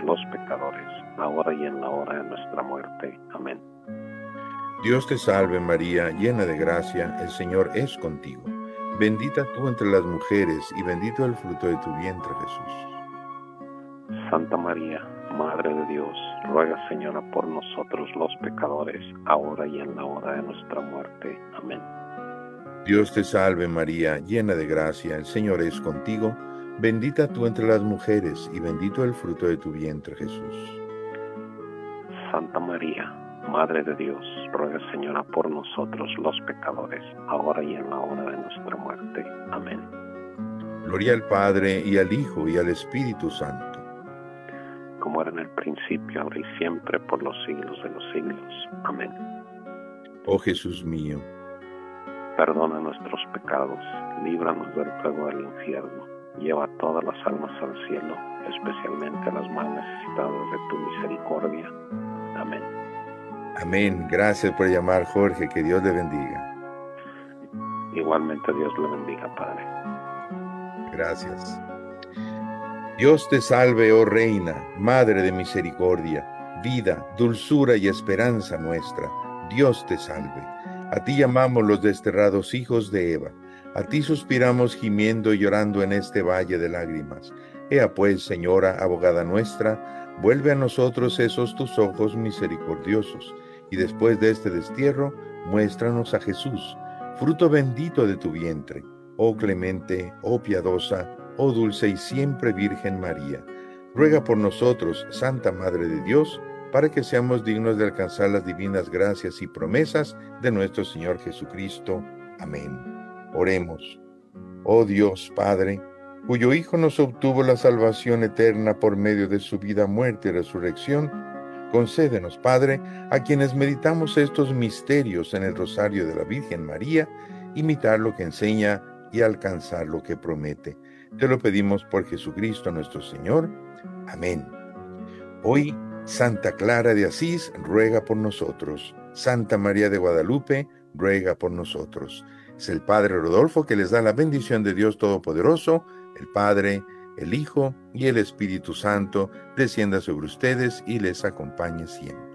los pecadores, ahora y en la hora de nuestra muerte. Amén. Dios te salve María, llena de gracia, el Señor es contigo. Bendita tú entre las mujeres, y bendito el fruto de tu vientre, Jesús. Santa María, Madre de Dios, ruega, Señora, por nosotros los pecadores, ahora y en la hora de nuestra muerte. Amén. Dios te salve María, llena de gracia, el Señor es contigo. Bendita tú entre las mujeres, y bendito el fruto de tu vientre, Jesús. Santa María, Madre de Dios, ruega, Señora, por nosotros los pecadores, ahora y en la hora de nuestra muerte. Amén. Gloria al Padre, y al Hijo, y al Espíritu Santo. Como era en el principio, ahora y siempre, por los siglos de los siglos. Amén. Oh Jesús mío, perdona nuestros pecados, líbranos del fuego del infierno, lleva todas las almas al cielo, especialmente a las más necesitadas de tu misericordia. Amén. Amén. Gracias por llamar, Jorge. Que Dios le bendiga. Igualmente Dios le bendiga, Padre. Gracias. Dios te salve, oh Reina, Madre de misericordia, vida, dulzura y esperanza nuestra. Dios te salve. A ti llamamos los desterrados hijos de Eva. A ti suspiramos gimiendo y llorando en este valle de lágrimas. Ea pues, Señora, abogada nuestra, vuelve a nosotros esos tus ojos misericordiosos, y después de este destierro, muéstranos a Jesús, fruto bendito de tu vientre. Oh clemente, oh piadosa, oh dulce y siempre Virgen María, ruega por nosotros, Santa Madre de Dios, para que seamos dignos de alcanzar las divinas gracias y promesas de nuestro Señor Jesucristo. Amén. Oremos. Oh Dios Padre, cuyo Hijo nos obtuvo la salvación eterna por medio de su vida, muerte y resurrección, concédenos, Padre, a quienes meditamos estos misterios en el rosario de la Virgen María, imitar lo que enseña y alcanzar lo que promete. Te lo pedimos por Jesucristo nuestro Señor. Amén. Hoy, Santa Clara de Asís ruega por nosotros. Santa María de Guadalupe ruega por nosotros. Es el Padre Rodolfo que les da la bendición de Dios Todopoderoso, el Padre, el Hijo y el Espíritu Santo, descienda sobre ustedes y les acompañe siempre.